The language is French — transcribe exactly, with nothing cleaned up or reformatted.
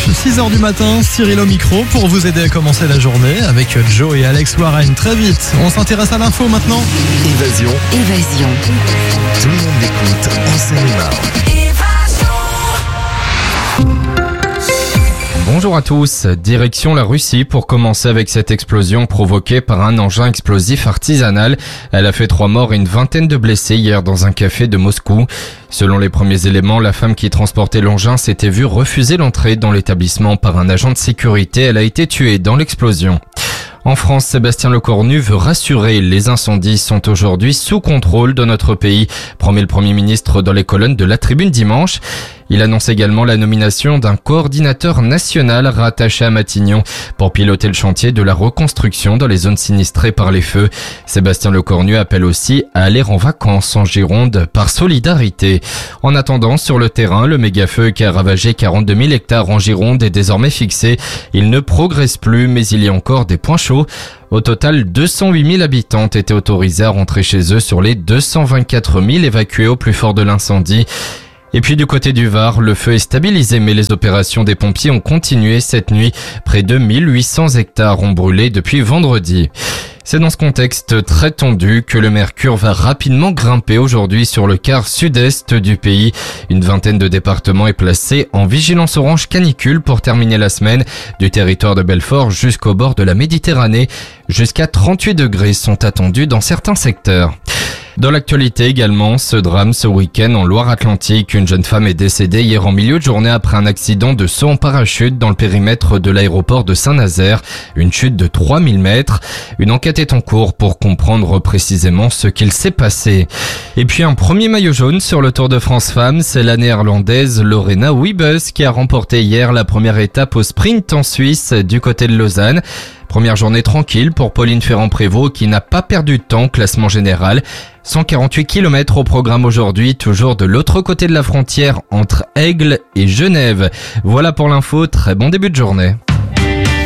six heures du matin, Cyril au micro pour vous aider à commencer la journée avec Joe et Alex Warren. Très vite, on s'intéresse à l'info maintenant. Évasion. Évasion. Tout le monde l'écoute en Seine-et-Marne. Bonjour à tous, direction la Russie pour commencer avec cette explosion provoquée par un engin explosif artisanal. Elle a fait trois morts et une vingtaine de blessés hier dans un café de Moscou. Selon les premiers éléments, la femme qui transportait l'engin s'était vue refuser l'entrée dans l'établissement par un agent de sécurité. Elle a été tuée dans l'explosion. En France, Sébastien Lecornu veut rassurer. Les incendies sont aujourd'hui sous contrôle dans notre pays, promet le Premier ministre dans les colonnes de La Tribune dimanche. Il annonce également la nomination d'un coordinateur national rattaché à Matignon pour piloter le chantier de la reconstruction dans les zones sinistrées par les feux. Sébastien Lecornu appelle aussi à aller en vacances en Gironde par solidarité. En attendant, sur le terrain, le méga-feu qui a ravagé quarante-deux mille hectares en Gironde est désormais fixé. Il ne progresse plus, mais il y a encore des points chauds. Au total, deux cent huit mille habitants ont été autorisés à rentrer chez eux sur les deux cent vingt-quatre mille évacués au plus fort de l'incendie. Et puis du côté du Var, le feu est stabilisé, mais les opérations des pompiers ont continué cette nuit. Près de mille huit cents hectares ont brûlé depuis vendredi. C'est dans ce contexte très tendu que le mercure va rapidement grimper aujourd'hui sur le quart sud-est du pays. Une vingtaine de départements est placée en vigilance orange canicule pour terminer la semaine. Du territoire de Belfort jusqu'au bord de la Méditerranée, jusqu'à trente-huit degrés sont attendus dans certains secteurs. Dans l'actualité également, ce drame ce week-end en Loire-Atlantique. Une jeune femme est décédée hier en milieu de journée après un accident de saut en parachute dans le périmètre de l'aéroport de Saint-Nazaire. Une chute de trois mille mètres. Une enquête est en cours pour comprendre précisément ce qu'il s'est passé. Et puis un premier maillot jaune sur le Tour de France Femmes. C'est la néerlandaise Lorena Wiebes qui a remporté hier la première étape au sprint en Suisse du côté de Lausanne. Première journée tranquille pour Pauline Ferrand-Prévot qui n'a pas perdu de temps au classement général. cent quarante-huit kilomètres au programme aujourd'hui, toujours de l'autre côté de la frontière entre Aigle et Genève. Voilà pour l'info, très bon début de journée.